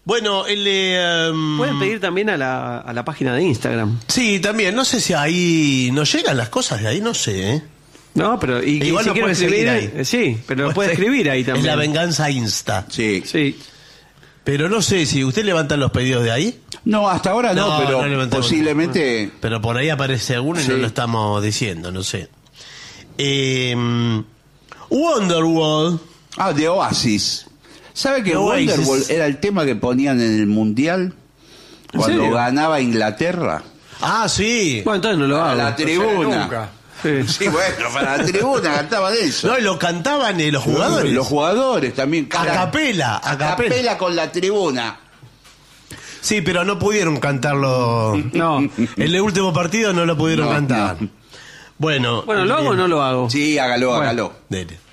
Bueno, Pueden pedir también a la página de Instagram. sí, también. No sé si ahí nos llegan las cosas de ahí, no sé, ¿eh? No, pero y Igual si lo quieren puede seguir escribir, ahí. sí, pero lo puede escribir ahí también. Es la venganza Insta. Sí. Sí. Pero no sé si usted levanta los pedidos de ahí. No, hasta ahora no, pero no levantamos. posiblemente... Pero por ahí aparece alguno y Sí. no lo estamos diciendo, no sé. Wonderwall. Ah, de Oasis. ¿Sabe que The Oasis. Wonderwall era el tema que ponían en el Mundial? ¿En Cuando serio? ganaba Inglaterra. Ah, sí. Bueno, entonces no lo A hago. la tribuna. Nunca. Sí. Sí, bueno, para la tribuna cantaban eso. No, y lo cantaban los jugadores. Los jugadores también. A capela, a capela. Capela con la tribuna. Sí, pero no pudieron cantarlo. No. En el último partido no lo pudieron No, cantar. no. Bueno. Bueno, ¿lo hago o no lo hago? Sí, hágalo, Bueno. hágalo. Dele.